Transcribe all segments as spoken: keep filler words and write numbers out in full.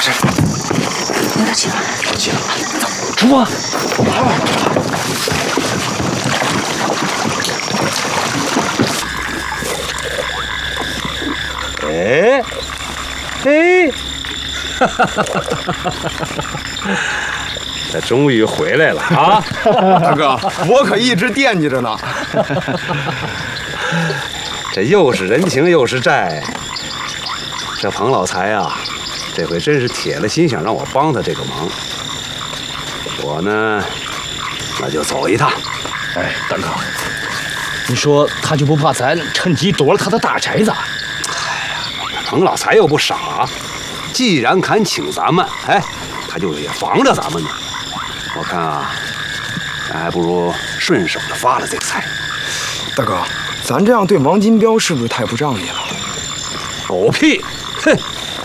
是， 有点急了， 别急了，出发。哎，哎，哈哈哈哈哈哈！这终于回来了啊！ 大哥，我可一直惦记着呢。 这又是人情又是债，这彭老财啊，这回真是铁了心想让我帮他这个忙。我呢，那就走一趟。 哎，大哥，你说他就不怕咱趁机夺了他的大宅子？ 彭老财又不傻，既然敢请咱们，哎，他就也防着咱们呢。我看啊，咱还不如顺手的发了这个财。 大哥，咱这样对王金彪是不是太不仗义了？ 狗屁！哼！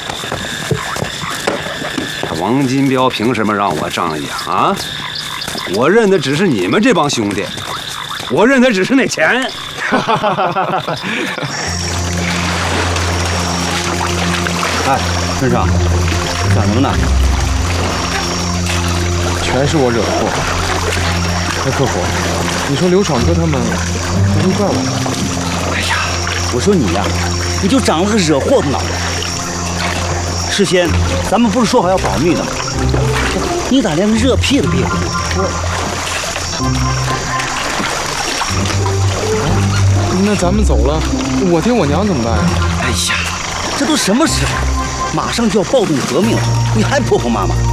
王金彪凭什么让我仗义啊？啊！我认的只是你们这帮兄弟，我认的只是那钱。 哎，村上，想什么呢？ 全是我惹的祸。哎，客服，你说刘闯哥他们不会怪我吧？ 哎呀，我说你呀，你就长了个惹祸的脑袋。事先咱们不是说好要保密的吗？你咋连个热屁都憋不住？ 那咱们走了，我爹我娘怎么办呀？ 哎呀，这都什么时候？马上就要暴动革命了，你还婆婆妈妈？